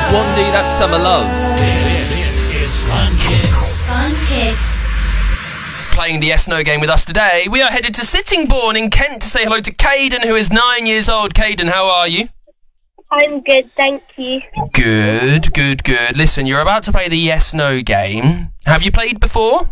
Wandy, that's Summer Love. This is Fun Kids. Fun Kids. Playing the Yes No game with us today, we are headed to Sittingbourne in Kent to say hello to Caden, who is 9 years old. Caden, how are you? I'm good, thank you. Good. Listen, you're about to play the Yes No game. Have you played before?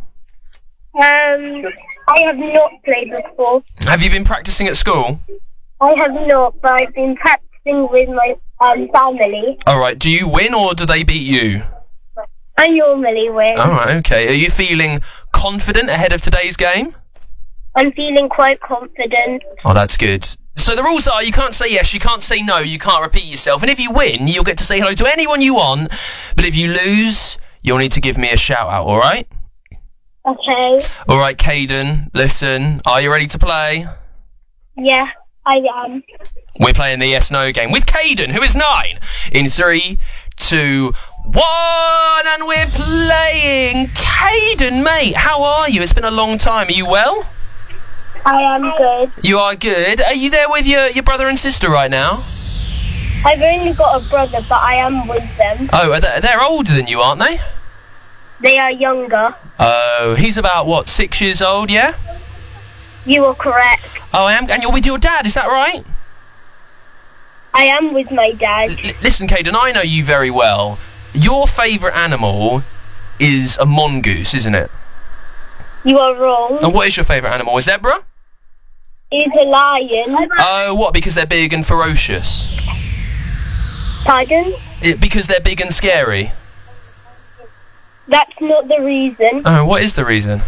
I have not played before. Have you been practicing at school? I have not, but I've been practicing with my family. Alright, do you win or do they beat you? I normally win. Alright, okay. Are you feeling confident ahead of today's game? I'm feeling quite confident. Oh, that's good. So the rules are you can't say yes, you can't say no, you can't repeat yourself. And if you win, you'll get to say hello to anyone you want. But if you lose, you'll need to give me a shout out, alright? Okay. Alright, Caden, listen. Are you ready to play? Yeah, I am. We're playing the Yes No game with Caden, who is 9. In 3, 2, 1, and we're playing. Caden, mate, how are you? It's been a long time. Are you well? I am good. You are good. Are you there with your brother and sister right now? I've only got a brother, but I am with them. Oh, they're older than you, aren't they? They are younger. Oh, he's about, what, 6 years old, yeah? You are correct. Oh, I am. And you're with your dad, is that right? I am with my dad. Listen, Caden, I know you very well. Your favourite animal is a mongoose, isn't it? You are wrong. And what is your favourite animal? A zebra? It's a lion. Oh, what, because they're big and ferocious? Pardon? Because they're big and scary? That's not the reason. Oh, what is the reason?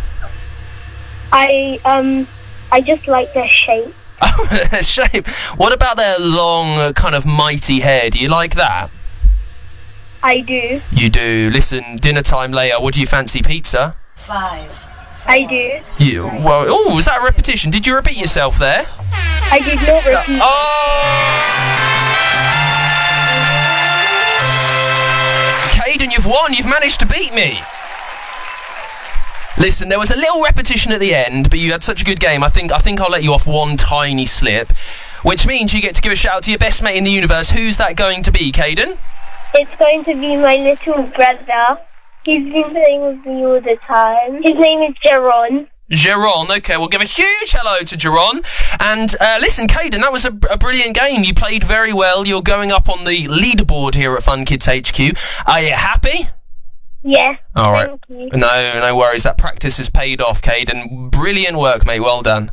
I just like their shape. Oh, their shape. What about their long, kind of mighty hair? Do you like that? I do. You do. Listen, dinner time later. What do you fancy, pizza? 5. I do. Oh, was that a repetition? Did you repeat yourself there? I did not repeat. Caden, you've won. You've managed to beat me. Listen, there was a little repetition at the end, but you had such a good game. I think I'll let you off one tiny slip, which means you get to give a shout out to your best mate in the universe. Who's that going to be, Caden? It's going to be my little brother. He's been playing with me all the time. His name is Jeron. Jeron, okay, we'll give a huge hello to Jeron. And listen, Caden, that was a brilliant game. You played very well. You're going up on the leaderboard here at Fun Kids HQ. Are you happy? Yeah. All right. Thank you. No worries. That practice has paid off, Caden. Brilliant work, mate. Well done.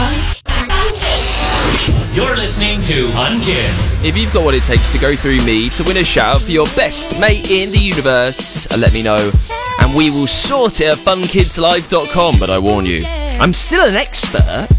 You're listening to Fun Kids. If you've got what it takes to go through me to win a shout out for your best mate in the universe, let me know. And we will sort it at funkidslive.com. But I warn you, I'm still an expert